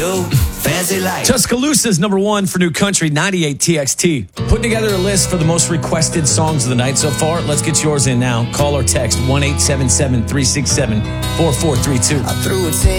do. Fancy life. Tuscaloosa's number one for new country, 98 TXT. Putting together a list for the most requested songs of the night so far. Let's get yours in now. Call or text 1-877-367-4432. I threw a